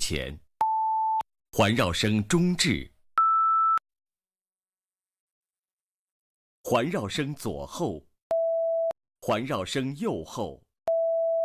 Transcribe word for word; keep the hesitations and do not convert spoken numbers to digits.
前，环绕声中置，环绕声左后，环绕声右后。